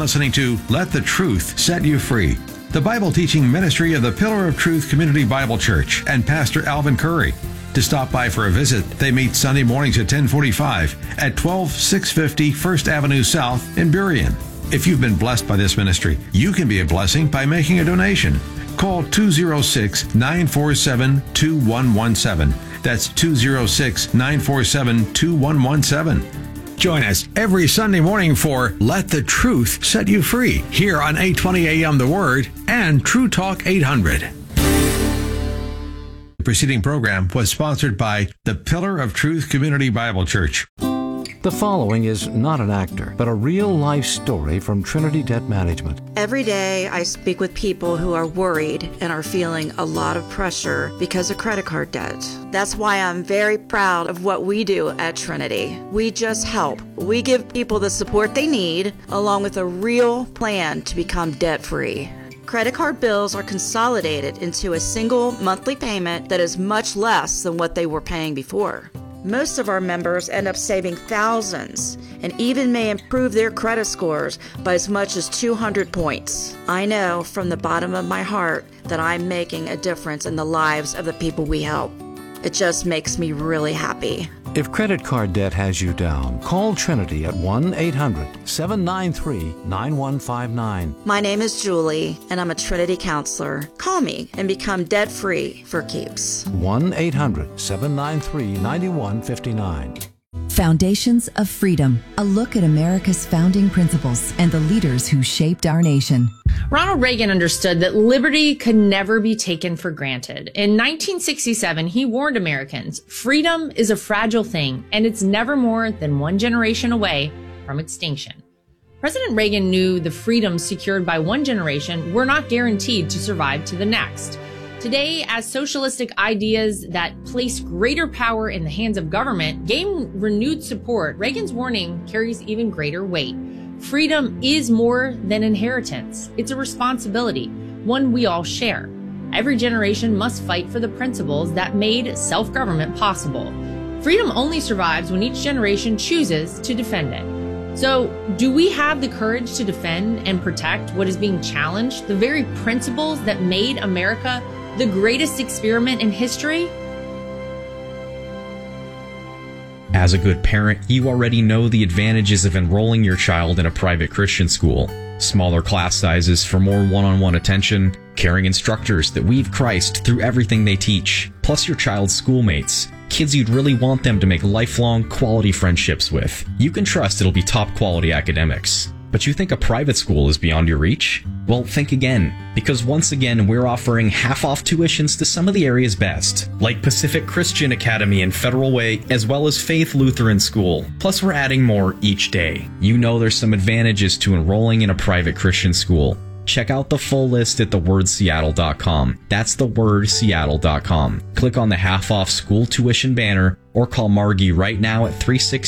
listening to Let the Truth Set You Free, the Bible teaching ministry of the Pillar of Truth Community Bible Church and Pastor Alvin Curry. To stop by for a visit, they meet Sunday mornings at 10:45 at 12650 First Avenue South in Burien. If you've been blessed by this ministry, you can be a blessing by making a donation. Call 206-947-2117. That's 206-947-2117. Join us every Sunday morning for Let the Truth Set You Free here on 820 AM The Word and True Talk 800. The preceding program was sponsored by the Pillar of Truth Community Bible Church. The following is not an actor, but a real-life story from Trinity Debt Management. Every day I speak with people who are worried and are feeling a lot of pressure because of credit card debt. That's why I'm very proud of what we do at Trinity. We just help. We give people the support they need, along with a real plan to become debt-free. Credit card bills are consolidated into a single monthly payment that is much less than what they were paying before. Most of our members end up saving thousands and even may improve their credit scores by as much as 200 points. I know from the bottom of my heart that I'm making a difference in the lives of the people we help. It just makes me really happy. If credit card debt has you down, call Trinity at 1-800-793-9159. My name is Julie, and I'm a Trinity counselor. Call me and become debt-free for keeps. 1-800-793-9159. Foundations of Freedom, a look at America's founding principles and the leaders who shaped our nation. Ronald Reagan understood that liberty could never be taken for granted. In 1967, he warned Americans, freedom is a fragile thing, and it's never more than one generation away from extinction. President Reagan knew the freedoms secured by one generation were not guaranteed to survive to the next. Today, as socialistic ideas that place greater power in the hands of government gain renewed support, Reagan's warning carries even greater weight. Freedom is more than inheritance. It's a responsibility, one we all share. Every generation must fight for the principles that made self-government possible. Freedom only survives when each generation chooses to defend it. So, do we have the courage to defend and protect what is being challenged, the very principles that made America the greatest experiment in history? As a good parent, you already know the advantages of enrolling your child in a private Christian school. Smaller class sizes for more one-on-one attention, caring instructors that weave Christ through everything they teach, plus your child's schoolmates, kids you'd really want them to make lifelong quality friendships with. You can trust it'll be top quality academics. But you think a private school is beyond your reach? Well, think again, because once again, we're offering half-off tuitions to some of the area's best, like Pacific Christian Academy and Federal Way, as well as Faith Lutheran School. Plus, we're adding more each day. You know there's some advantages to enrolling in a private Christian school. Check out the full list at thewordseattle.com. That's thewordseattle.com. Click on the half-off school tuition banner or call Margie right now at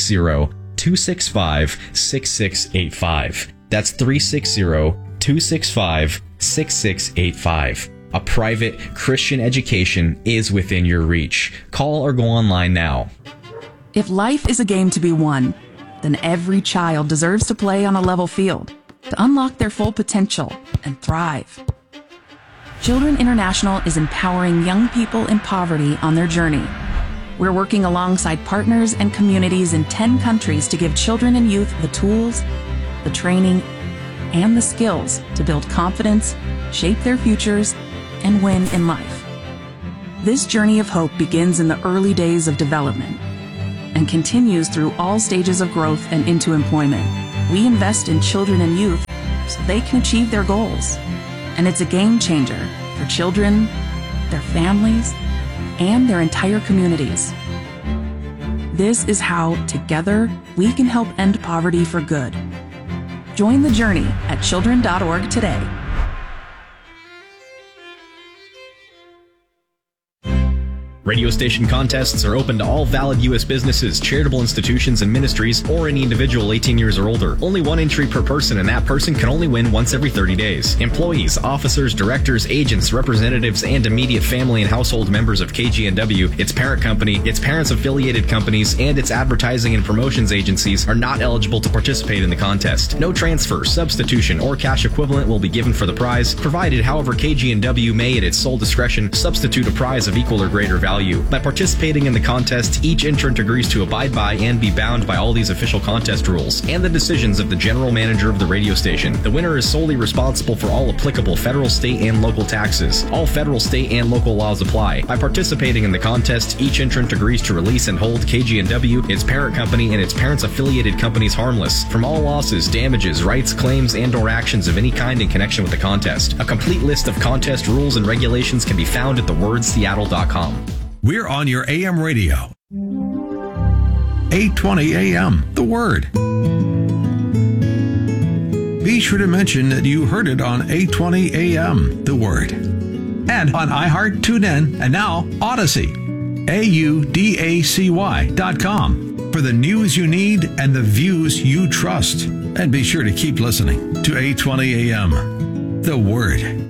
360-265-6685. That's 360-265-6685. A private Christian education is within your reach. Call or go online now. If life is a game to be won, then every child deserves to play on a level field to unlock their full potential and thrive. Children International is empowering young people in poverty on their journey. We're working alongside partners and communities in 10 countries to give children and youth the tools, the training, and the skills to build confidence, shape their futures, and win in life. This journey of hope begins in the early days of development and continues through all stages of growth and into employment. We invest in children and youth so they can achieve their goals. And it's a game changer for children, their families, and their entire communities. This is how, together, we can help end poverty for good. Join the journey at children.org today. Radio station contests are open to all valid U.S. businesses, charitable institutions, and ministries, or any individual 18 years or older. Only one entry per person, and that person can only win once every 30 days. Employees, officers, directors, agents, representatives, and immediate family and household members of KGNW, its parent company, its parents' affiliated companies, and its advertising and promotions agencies are not eligible to participate in the contest. No transfer, substitution, or cash equivalent will be given for the prize, provided, however, KGNW may, at its sole discretion, substitute a prize of equal or greater value. By participating in the contest, each entrant agrees to abide by and be bound by all these official contest rules and the decisions of the general manager of the radio station. The winner is solely responsible for all applicable federal, state, and local taxes. All federal, state, and local laws apply. By participating in the contest, each entrant agrees to release and hold KGNW, its parent company, and its parents' affiliated companies harmless from all losses, damages, rights, claims, and/or actions of any kind in connection with the contest. A complete list of contest rules and regulations can be found at thewordseattle.com. We're on your AM radio. 820 AM, The Word. Be sure to mention that you heard it on 820 AM, The Word. And on iHeart, TuneIn, and now Odyssey. AUDACY.com for the news you need and the views you trust. And be sure to keep listening to 820 AM, The Word.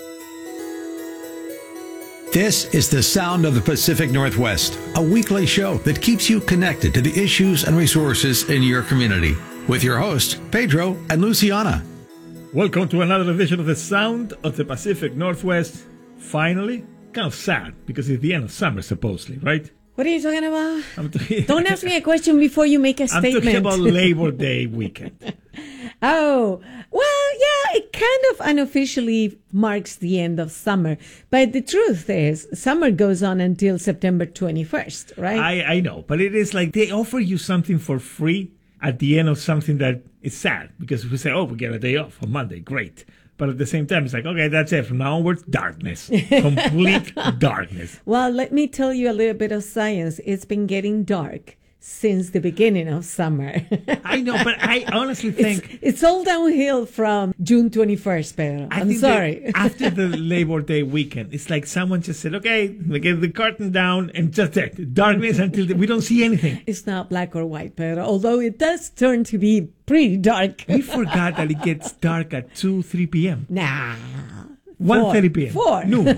This is the Sound of the Pacific Northwest, a weekly show that keeps you connected to the issues and resources in your community. With your hosts, Pedro and Luciana. Welcome to another edition of the Sound of the Pacific Northwest. Finally, kind of sad because it's the end of summer, supposedly, right? What are you talking about? Don't ask me a question before you make a statement. I'm talking about Labor Day weekend. Oh, well, yeah, it kind of unofficially marks the end of summer. But the truth is, summer goes on until September 21st, right? I know, but it is like they offer you something for free at the end of something that is sad. Because we say, oh, we get a day off on Monday, great. But at the same time, it's like, okay, that's it. From now onwards, darkness. Complete darkness. Well, let me tell you a little bit of science. It's been getting dark since the beginning of summer. I know, but I honestly think... It's all downhill from June 21st, Pedro. I'm sorry. After the Labor Day weekend, it's like someone just said, okay, we get the curtain down and just that. Darkness until we don't see anything. It's not black or white, Pedro, although it does turn to be pretty dark. We forgot that it gets dark at 2, 3 p.m. Nah. 1:30 p.m. 4. Noon.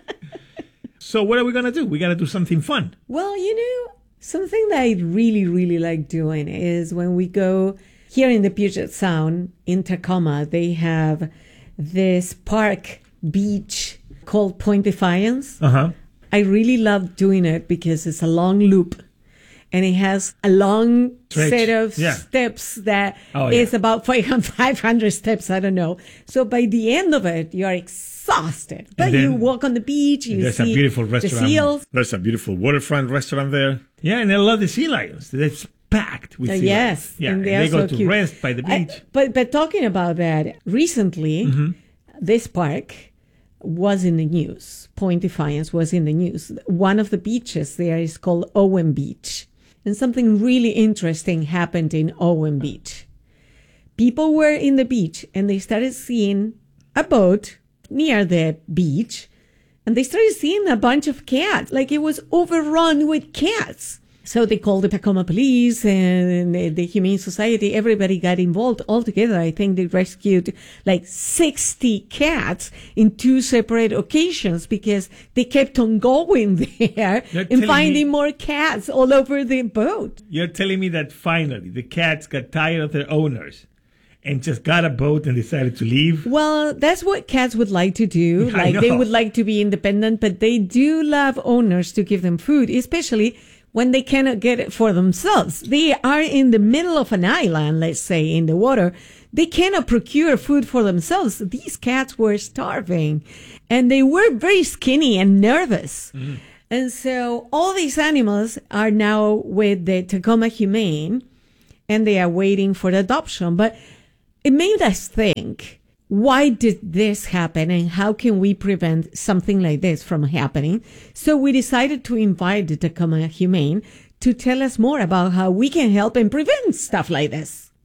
So what are we going to do? We got to do something fun. Well, something that I really, really like doing is when we go here in the Puget Sound in Tacoma, they have this park beach called Point Defiance. Uh-huh. I really love doing it because it's a long loop and it has a long set of steps that is about 500 steps. I don't know. So by the end of it, you're exhausted. But you walk on the beach, you see a beautiful restaurant. The seals. There's a beautiful waterfront restaurant there. Yeah, and I love the sea lions. It's packed with sea lions. Yeah, and they so go to cute. rest by the beach. But talking about that, recently, this park was in the news. Point Defiance was in the news. One of the beaches there is called Owen Beach. And something really interesting happened in Owen Beach. People were in the beach and they started seeing a boat near the beach. And they started seeing a bunch of cats, like it was overrun with cats. So they called the Tacoma police and the Humane Society. Everybody got involved altogether. I think they rescued like 60 cats in 2 separate occasions because they kept on going there and finding more cats all over the boat. You're telling me that finally the cats got tired of their owners and just got a boat and decided to leave? Well, that's what cats would like to do. Like they would like to be independent, but they do love owners to give them food, especially when they cannot get it for themselves. They are in the middle of an island, let's say, in the water. They cannot procure food for themselves. These cats were starving and they were very skinny and nervous. Mm. And so all these animals are now with the Tacoma Humane and they are waiting for adoption. But it made us think, why did this happen and how can we prevent something like this from happening? So we decided to invite the Tacoma Humane to tell us more about how we can help and prevent stuff like this.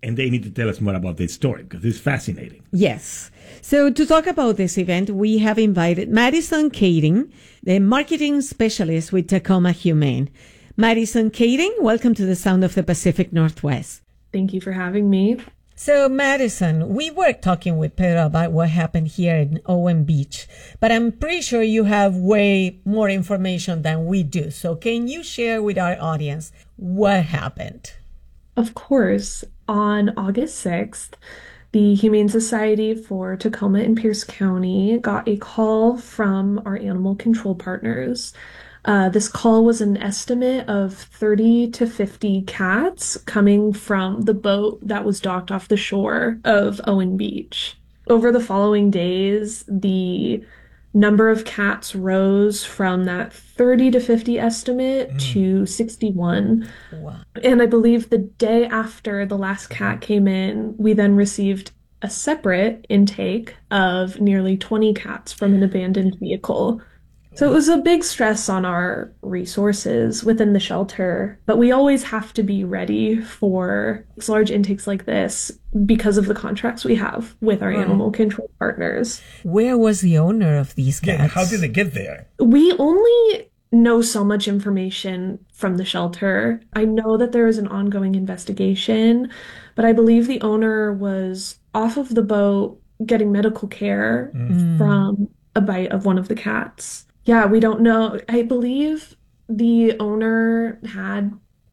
And they need to tell us more about this story because it's fascinating. Yes. So to talk about this event, we have invited Madison Kading, the marketing specialist with Tacoma Humane. Madison Kading, welcome to the Sound of the Pacific Northwest. Thank you for having me. So, Madison, we were talking with Pedro about what happened here in Owen Beach, but I'm pretty sure you have way more information than we do. So can you share with our audience what happened? Of course. On August 6th, the Humane Society for Tacoma and Pierce County got a call from our animal control partners. This call was an estimate of 30 to 50 cats coming from the boat that was docked off the shore of Owen Beach. Over the following days, the number of cats rose from that 30 to 50 estimate to 61. Wow. And I believe the day after the last cat came in, we then received a separate intake of nearly 20 cats from an abandoned vehicle. So it was a big stress on our resources within the shelter, but we always have to be ready for large intakes like this because of the contracts we have with our animal control partners. Where was the owner of these cats? Yeah, how did they get there? We only know so much information from the shelter. I know that there is an ongoing investigation, but I believe the owner was off of the boat getting medical care from a bite of one of the cats. Yeah, we don't know. I believe the owner had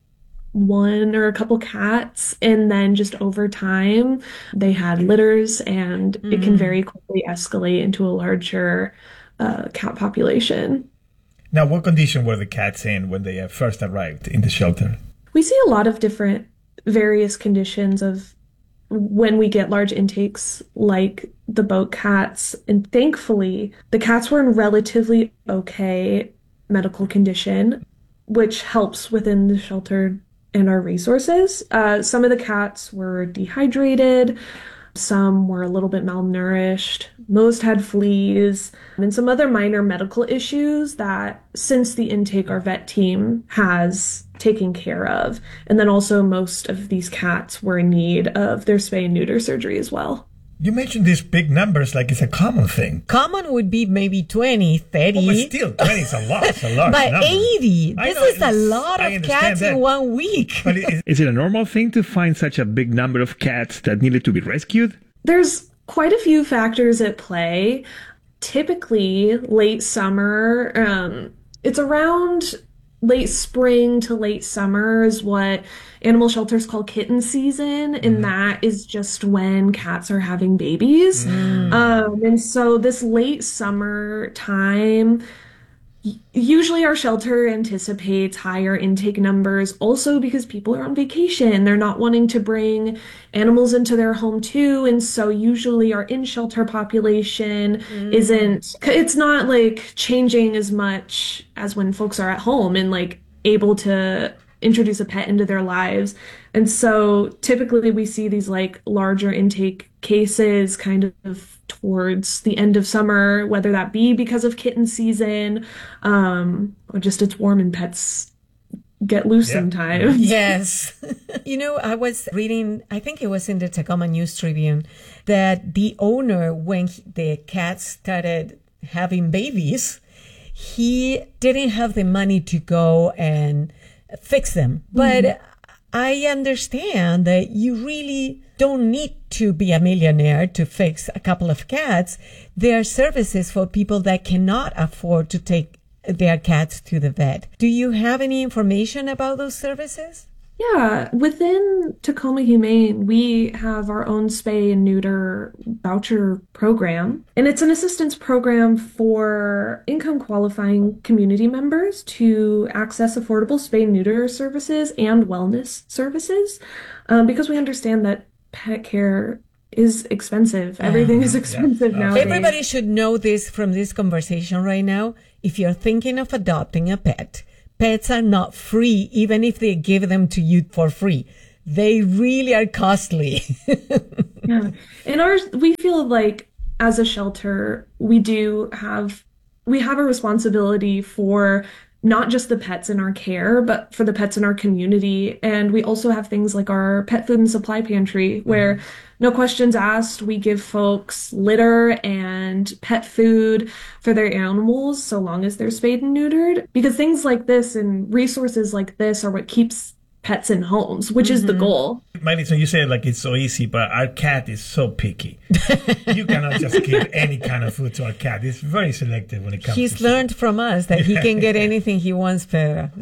one or a couple cats, and then just over time, they had litters, and it can very quickly escalate into a larger cat population. Now, what condition were the cats in when they first arrived in the shelter? We see a lot of different various conditions of when we get large intakes like the boat cats. And thankfully, the cats were in relatively okay medical condition, which helps within the shelter and our resources. Some of the cats were dehydrated. Some were a little bit malnourished. Most had fleas and some other minor medical issues that since the intake, our vet team has taken care of. And then also most of these cats were in need of their spay and neuter surgery as well. You mentioned these big numbers like it's a common thing. Common would be maybe 20, 30. Oh, but still, 20 is a lot. It's a large but number. 80. This is a lot of cats in 1 week. But is it a normal thing to find such a big number of cats that needed to be rescued? There's quite a few factors at play. Typically, late summer, it's around late spring to late summer is what animal shelters call kitten season, and that is just when cats are having babies. And so this late summer time, usually our shelter anticipates higher intake numbers also because people are on vacation. They're not wanting to bring animals into their home too. And so usually our in-shelter population it's not like changing as much as when folks are at home and like able to introduce a pet into their lives. And so typically we see these like larger intake cases kind of towards the end of summer, whether that be because of kitten season, or just it's warm and pets get loose sometimes. Yes. I was reading, I think it was in the Tacoma News Tribune, that the owner, when the cats started having babies, he didn't have the money to go and fix them. But I understand that you really don't need to be a millionaire to fix a couple of cats. There are services for people that cannot afford to take their cats to the vet. Do you have any information about those services? Yeah, within Tacoma Humane, we have our own spay and neuter voucher program, and it's an assistance program for income qualifying community members to access affordable spay and neuter services and wellness services, because we understand that pet care is expensive. Everything is expensive nowadays. Everybody should know this from this conversation right now. If you're thinking of adopting a pet, pets are not free, even if they give them to you for free. They really are costly. Yeah. And we feel like as a shelter, we have a responsibility for not just the pets in our care, but for the pets in our community. And we also have things like our pet food and supply pantry, where no questions asked, we give folks litter and pet food for their animals so long as they're spayed and neutered. Because things like this and resources like this are what keeps pets in homes, which is the goal. Marisol, you said like it's so easy, but our cat is so picky. You cannot just give any kind of food to our cat. It's very selective when it comes He's to learned from us that he can get anything he wants, Pedro.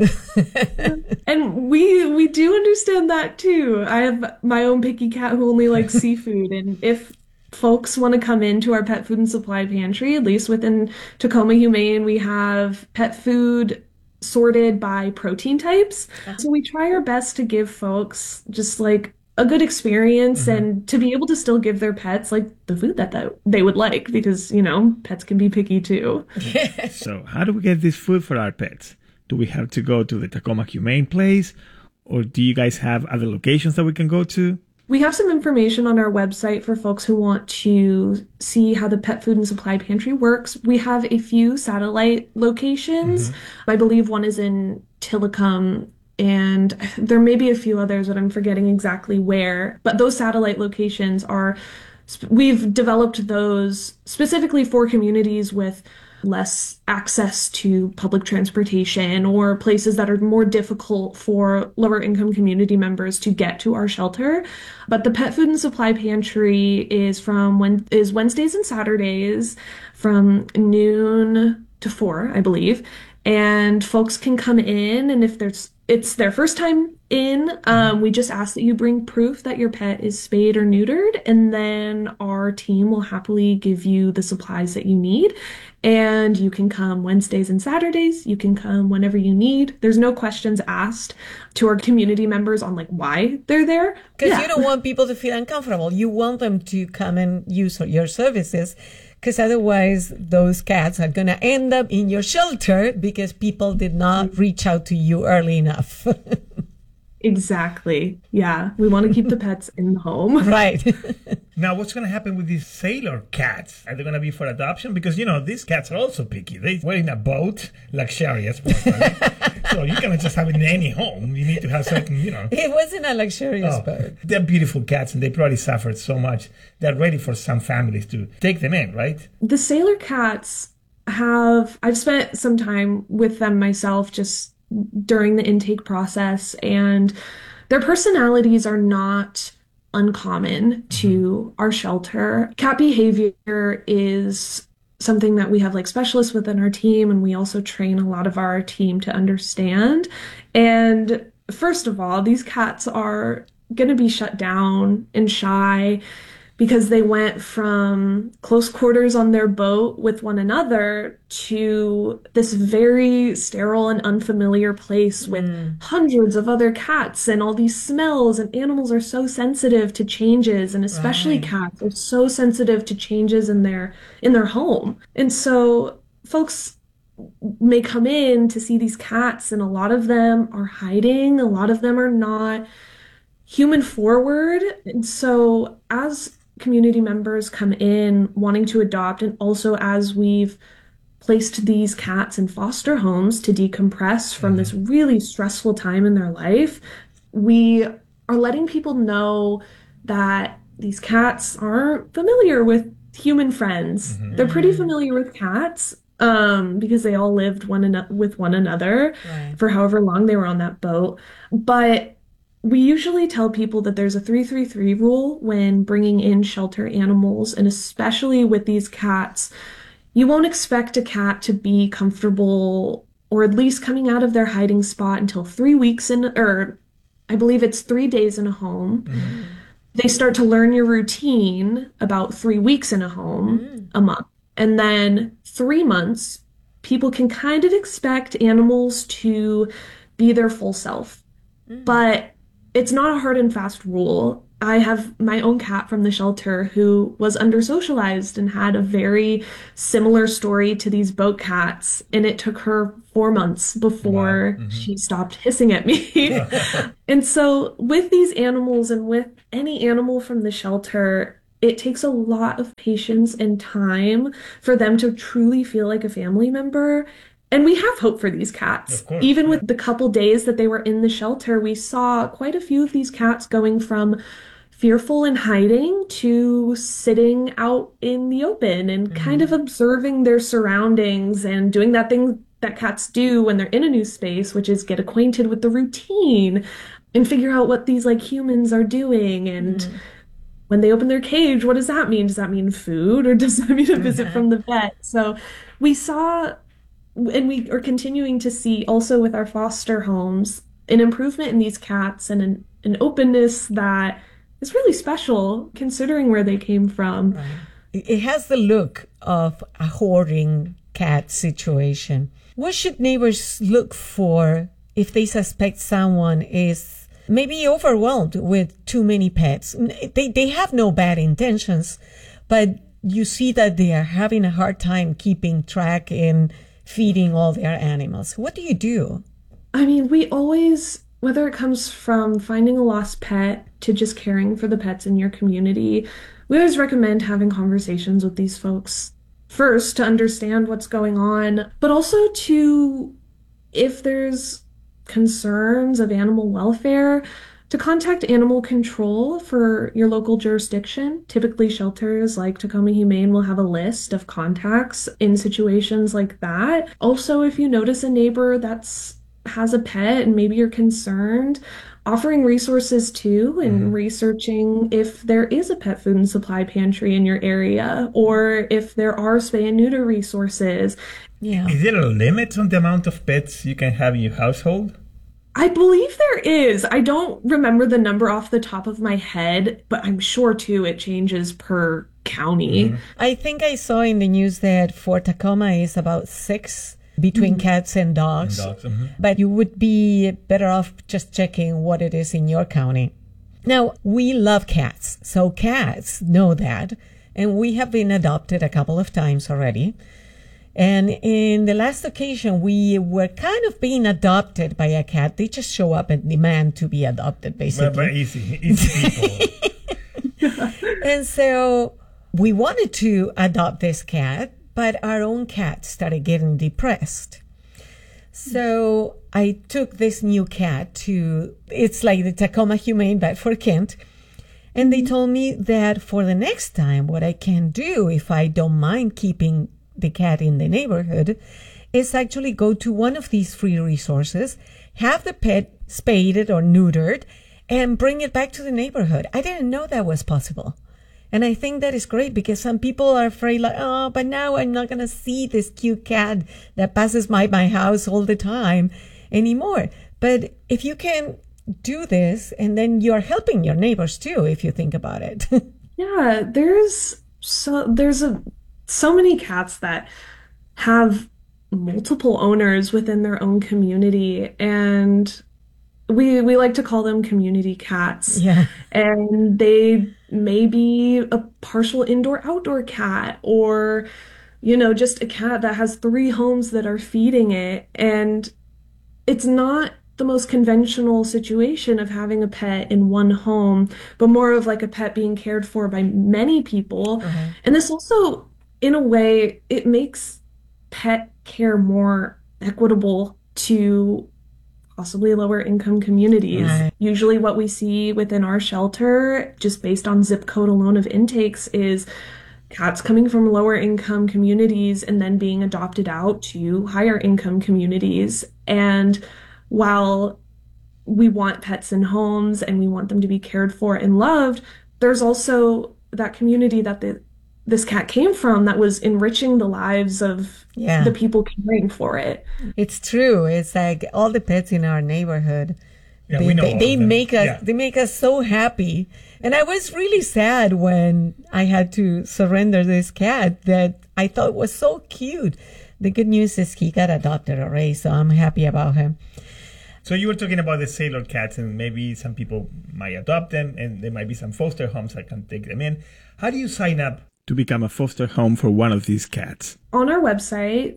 And we do understand that too. I have my own picky cat who only likes seafood. And if folks want to come into our pet food and supply pantry, at least within Tacoma Humane, we have pet food sorted by protein types. So we try our best to give folks just like a good experience and to be able to still give their pets like the food that they would like, because, you know, pets can be picky too. So how do we get this food for our pets? Do we have to go to the Tacoma Humane place, or do you guys have other locations that we can go to? We have some information on our website for folks who want to see how the pet food and supply pantry works. We have a few satellite locations. I believe one is in Tillicum, and there may be a few others that I'm forgetting exactly where. But those satellite locations we've developed those specifically for communities with less access to public transportation or places that are more difficult for lower income community members to get to our shelter. But the pet food and supply pantry is Wednesdays and Saturdays from noon to 4, I believe. And folks can come in, and if it's their first time in, we just ask that you bring proof that your pet is spayed or neutered, and then our team will happily give you the supplies that you need. And you can come Wednesdays and Saturdays. You can come whenever you need. There's no questions asked to our community members on like why they're there. Because you don't want people to feel uncomfortable. You want them to come and use your services, because otherwise those cats are going to end up in your shelter because people did not reach out to you early enough. Exactly. Yeah. We want to keep the pets in the home. Right. Now, what's going to happen with these sailor cats? Are they going to be for adoption? Because, you know, these cats are also picky. They were in a boat, luxurious. So you cannot just have it in any home. You need to have certain, you know. It wasn't a luxurious boat. They're beautiful cats, and they probably suffered so much. They're ready for some families to take them in, right? The sailor cats I've spent some time with them myself just during the intake process, and their personalities are not uncommon to our shelter. Cat behavior is something that we have like specialists within our team, and we also train a lot of our team to understand. And first of all, these cats are going to be shut down and shy because they went from close quarters on their boat with one another to this very sterile and unfamiliar place with hundreds of other cats and all these smells. And animals are so sensitive to changes, and especially cats are so sensitive to changes in their home. And so folks may come in to see these cats, and a lot of them are hiding. A lot of them are not human forward. And so as community members come in wanting to adopt, and also as we've placed these cats in foster homes to decompress from this really stressful time in their life, we are letting people know that these cats aren't familiar with human friends. They're pretty familiar with cats because they all lived with one another for however long they were on that boat. But we usually tell people that there's a 3-3-3 rule when bringing in shelter animals, and especially with these cats. You won't expect a cat to be comfortable, or at least coming out of their hiding spot, until 3 weeks or I believe it's 3 days in a home. They start to learn your routine about 3 weeks in a home, a month. And then 3 months, people can kind of expect animals to be their full self. But it's not a hard and fast rule. I have my own cat from the shelter who was under-socialized and had a very similar story to these boat cats, and it took her 4 months before she stopped hissing at me. And so with these animals, and with any animal from the shelter, it takes a lot of patience and time for them to truly feel like a family member. And we have hope for these cats. Of course. Even with the couple days that they were in the shelter, we saw quite a few of these cats going from fearful and hiding to sitting out in the open and kind of observing their surroundings and doing that thing that cats do when they're in a new space, which is get acquainted with the routine and figure out what these like humans are doing. And when they open their cage, what does that mean? Does that mean food, or does that mean a visit from the vet? So we saw, and we are continuing to see also with our foster homes, an improvement in these cats and an openness that is really special considering where they came from. Right. It has the look of a hoarding cat situation. What should neighbors look for if they suspect someone is maybe overwhelmed with too many pets? They have no bad intentions, but you see that they are having a hard time keeping track and feeding all their animals. What do you do? I mean, we always, whether it comes from finding a lost pet to just caring for the pets in your community, we always recommend having conversations with these folks first to understand what's going on, but also to, if there's concerns of animal welfare, to contact animal control for your local jurisdiction. Typically, shelters like Tacoma Humane will have a list of contacts in situations like that. Also, if you notice a neighbor has a pet and maybe you're concerned, offering resources too and researching if there is a pet food and supply pantry in your area or if there are spay and neuter resources. Yeah. Is there a limit on the amount of pets you can have in your household? I believe there is. I don't remember the number off the top of my head, but I'm sure too it changes per county. I think I saw in the news that for Tacoma is about 6 between cats and dogs. But you would be better off just checking what it is in your county. Now, we love cats, so cats know that, and we have been adopted a couple of times already. And in the last occasion, we were kind of being adopted by a cat. They just show up and demand to be adopted, basically. But easy people. And so we wanted to adopt this cat, but our own cat started getting depressed. So I took this new cat to, it's like the Tacoma Humane, but for Kent. And they told me that for the next time, what I can do, if I don't mind keeping the cat in the neighborhood, is actually go to one of these free resources, have the pet spayed or neutered, and bring it back to the neighborhood. I didn't know that was possible. And I think that is great because some people are afraid like, oh, but now I'm not going to see this cute cat that passes by my house all the time anymore. But if you can do this, and then you're helping your neighbors too, if you think about it. Yeah, there's so many cats that have multiple owners within their own community, and we like to call them community cats. Yeah. And they may be a partial indoor-outdoor cat, or, just a cat that has 3 homes that are feeding it. And it's not the most conventional situation of having a pet in one home, but more of like a pet being cared for by many people. And this also, in a way, it makes pet care more equitable to possibly lower income communities. Right. Usually what we see within our shelter, just based on zip code alone of intakes, is cats coming from lower income communities and then being adopted out to higher income communities. And while we want pets in homes and we want them to be cared for and loved, there's also that community that this cat came from that was enriching the lives of the people caring for it. It's true. It's like all the pets in our neighborhood. Yeah, they make us so happy. And I was really sad when I had to surrender this cat that I thought was so cute. The good news is he got adopted already, so I'm happy about him. So you were talking about the sailor cats, and maybe some people might adopt them, and there might be some foster homes that can take them in. How do you sign up to become a foster home for one of these cats? On our website,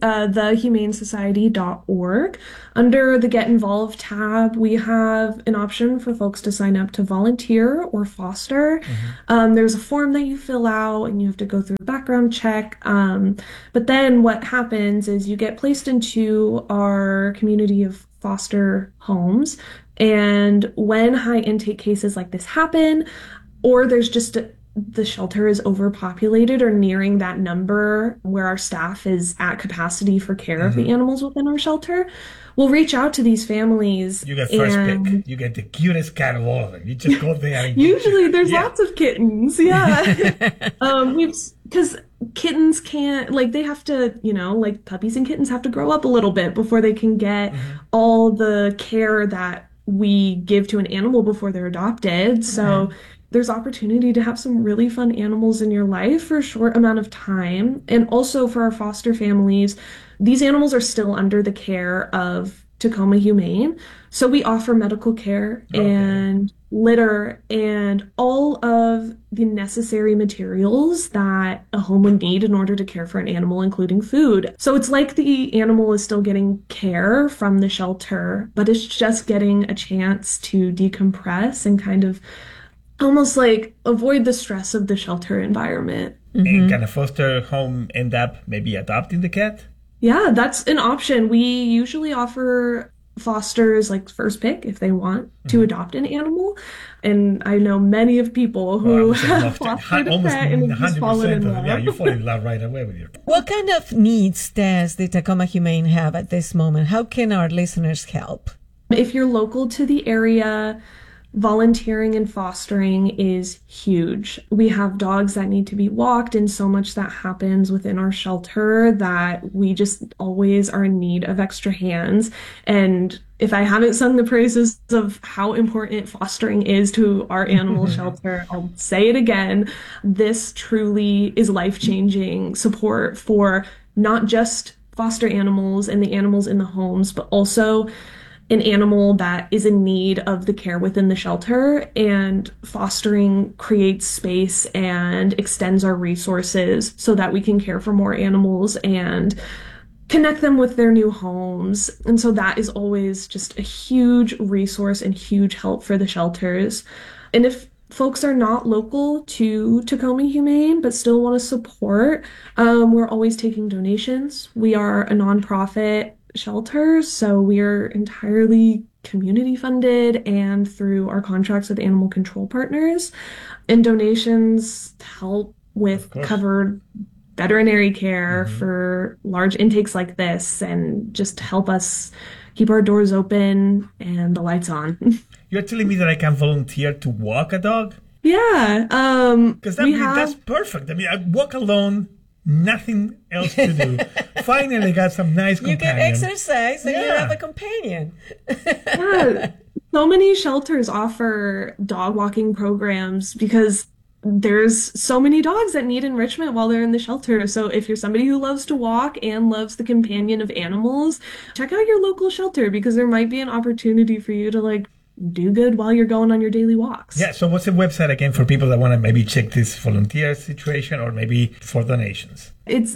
thehumanesociety.org, under the Get Involved tab, we have an option for folks to sign up to volunteer or foster. There's a form that you fill out and you have to go through a background check. But then what happens is you get placed into our community of foster homes. And when high intake cases like this happen, or there's just the shelter is overpopulated or nearing that number where our staff is at capacity for care of the animals within our shelter, we'll reach out to these families. You get first pick. You get the cutest cat of all of them. You just go there. And usually there's lots of kittens. Yeah. Because kittens can't, like, they have to, like puppies and kittens have to grow up a little bit before they can get all the care that we give to an animal before they're adopted. So there's opportunity to have some really fun animals in your life for a short amount of time. And also for our foster families, these animals are still under the care of Tacoma Humane. So we offer medical care and litter and all of the necessary materials that a home would need in order to care for an animal, including food. So it's like the animal is still getting care from the shelter, but it's just getting a chance to decompress and kind of almost like avoid the stress of the shelter environment. And can a foster home end up maybe adopting the cat? Yeah, that's an option. We usually offer fosters like first pick if they want to adopt an animal. And I know many of people who have fostered a pet and have just fallen in love. Yeah, you fall in love right away with your cat. What kind of needs does the Tacoma Humane have at this moment? How can our listeners help? If you're local to the area, volunteering and fostering is huge. We have dogs that need to be walked and so much that happens within our shelter that we just always are in need of extra hands. And if I haven't sung the praises of how important fostering is to our animal shelter, I'll say it again. This truly is life-changing support for not just foster animals and the animals in the homes, but also an animal that is in need of the care within the shelter. And fostering creates space and extends our resources so that we can care for more animals and connect them with their new homes. And so that is always just a huge resource and huge help for the shelters. And if folks are not local to Tacoma Humane but still want to support, we're always taking donations. We are a nonprofit shelter, so we are entirely community funded and through our contracts with animal control partners, and donations help with covered veterinary care for large intakes like this and just help us keep our doors open and the lights on. You're telling me that I can volunteer to walk a dog? Yeah. Because that's perfect. I mean, I walk alone, nothing else to do. Finally got some nice companion. You can exercise and you have a companion. Yeah. So many shelters offer dog walking programs because there's so many dogs that need enrichment while they're in the shelter. So if you're somebody who loves to walk and loves the companion of animals, check out your local shelter because there might be an opportunity for you to do good while you're going on your daily walks. Yeah, so what's the website again for people that want to maybe check this volunteer situation or maybe for donations? It's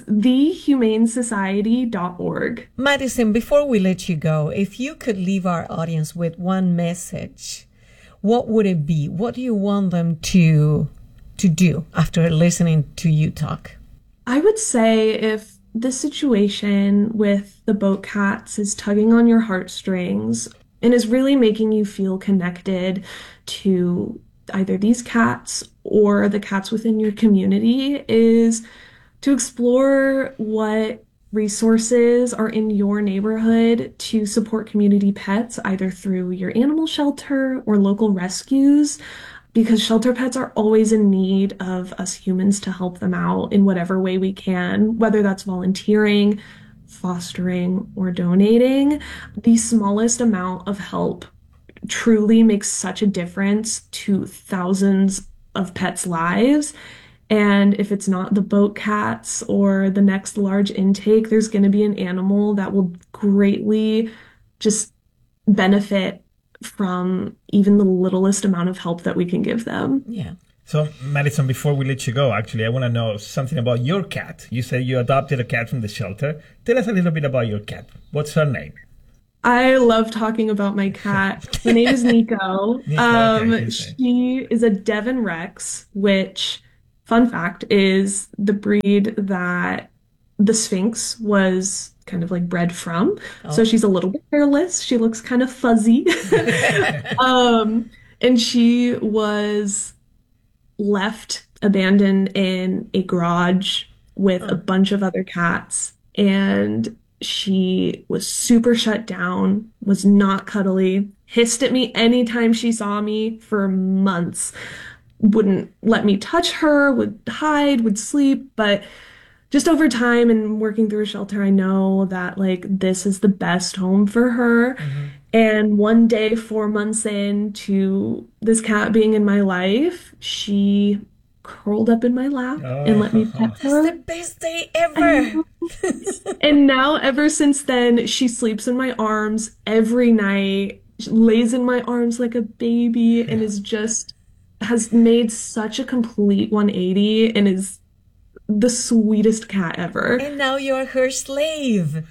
thehumanesociety.org. Madison, before we let you go, if you could leave our audience with one message, what would it be? What do you want them to do after listening to you talk? I would say if the situation with the boat cats is tugging on your heartstrings and is really making you feel connected to either these cats or the cats within your community, is to explore what resources are in your neighborhood to support community pets, either through your animal shelter or local rescues, because shelter pets are always in need of us humans to help them out in whatever way we can, whether that's volunteering, fostering, or donating. The smallest amount of help truly makes such a difference to thousands of pets' lives. And if it's not the boat cats or the next large intake, there's going to be an animal that will greatly just benefit from even the littlest amount of help that we can give them. Yeah. So, Madison, before we let you go, actually, I want to know something about your cat. You said you adopted a cat from the shelter. Tell us a little bit about your cat. What's her name? I love talking about my cat. Her name is Nico. She is a Devon Rex, which, fun fact, is the breed that the Sphinx was kind of like bred from. Oh. So she's a little bit hairless. She looks kind of fuzzy. And she was left abandoned in a garage with a bunch of other cats, and she was super shut down, was not cuddly, hissed at me anytime she saw me for months, wouldn't let me touch her, would hide, would sleep. But just over time and working through a shelter, I know that like this is the best home for her. Mm-hmm. And one day, 4 months into this cat being in my life, she curled up in my lap and let me pet her. It's the best day ever. And now, ever since then, she sleeps in my arms every night. She lays in my arms like a baby and has made such a complete 180 and is the sweetest cat ever. And now you're her slave.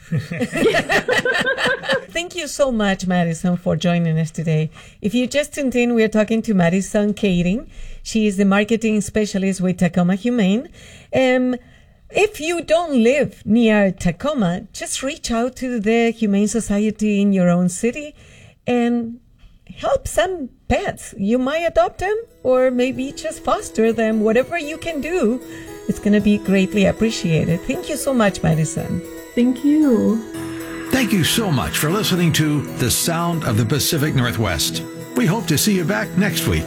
Thank you so much, Madison, for joining us today. If you just tuned in, we're talking to Madison Kading. She is the marketing specialist with Tacoma Humane. If you don't live near Tacoma, just reach out to the Humane Society in your own city and help some pets. You might adopt them or maybe just foster them. Whatever you can do, it's going to be greatly appreciated. Thank you so much, Madison. Thank you. Thank you so much for listening to The Sound of the Pacific Northwest. We hope to see you back next week.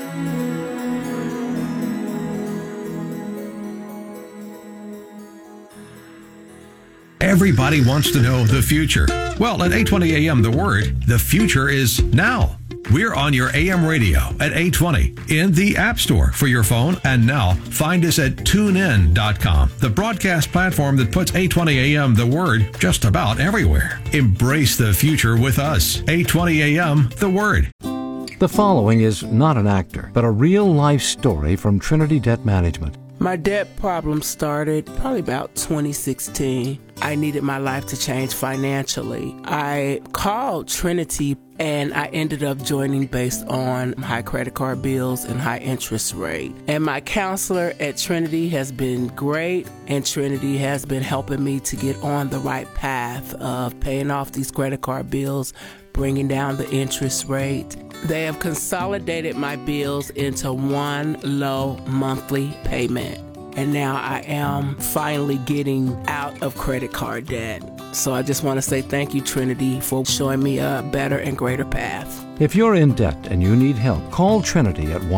Everybody wants to know the future. Well, at 8:20 a.m. The Word, the future is now. We're on your AM radio at 820 in the App Store for your phone. And now find us at TuneIn.com, the broadcast platform that puts 820 AM The Word just about everywhere. Embrace the future with us. 820 AM The Word. The following is not an actor, but a real-life story from Trinity Debt Management. My debt problem started probably about 2016. I needed my life to change financially. I called Trinity and I ended up joining based on high credit card bills and high interest rate. And my counselor at Trinity has been great, and Trinity has been helping me to get on the right path of paying off these credit card bills, bringing down the interest rate. They have consolidated my bills into one low monthly payment. And now I am finally getting out of credit card debt. So I just want to say thank you, Trinity, for showing me a better and greater path. If you're in debt and you need help, call Trinity at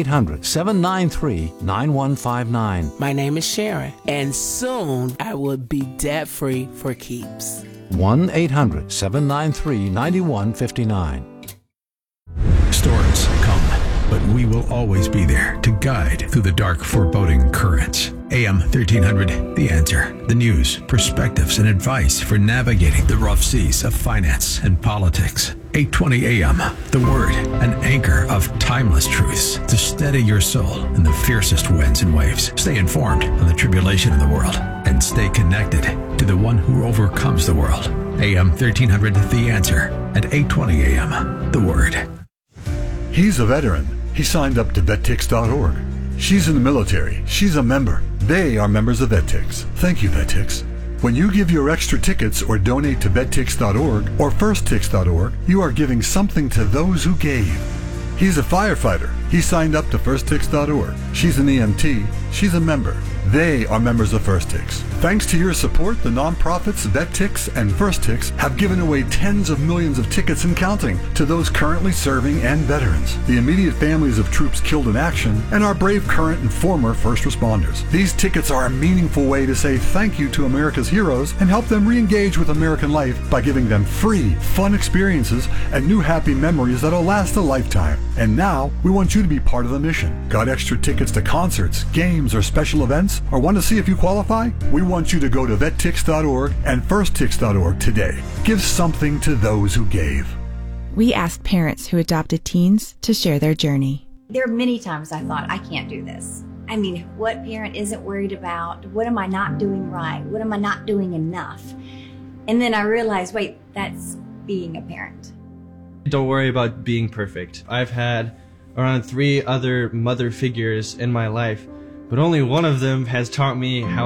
1-800-793-9159. My name is Sharon, and soon I will be debt-free for keeps. 1-800-793-9159. Storms come, but we will always be there to guide through the dark, foreboding currents. AM 1300, The Answer. The news, perspectives, and advice for navigating the rough seas of finance and politics. 820 AM, The Word, an anchor of timeless truths to steady your soul in the fiercest winds and waves. Stay informed on the tribulation of the world and stay connected to the one who overcomes the world. AM 1300, The Answer at 820 AM, The Word. He's a veteran. He signed up to VetTix.org. She's in the military. She's a member. They are members of VetTix. Thank you, VetTix. When you give your extra tickets or donate to VetTix.org or FirstTix.org, you are giving something to those who gave. He's a firefighter. He signed up to FirstTix.org. She's an EMT. She's a member. They are members of FirstTix. Thanks to your support, the nonprofits VetTix and FirstTix have given away tens of millions of tickets and counting to those currently serving and veterans, the immediate families of troops killed in action, and our brave current and former first responders. These tickets are a meaningful way to say thank you to America's heroes and help them re-engage with American life by giving them free, fun experiences and new happy memories that'll last a lifetime. And now, we want you to be part of the mission. Got extra tickets to concerts, games, or special events, or want to see if you qualify? We want you to go to VetTix.org and FirstTix.org today. Give something to those who gave. We asked parents who adopted teens to share their journey. There are many times I thought, I can't do this. I mean, what parent isn't worried about, what am I not doing right? What am I not doing enough? And then I realized, wait, that's being a parent. Don't worry about being perfect. I've had around 3 other mother figures in my life, but only one of them has taught me how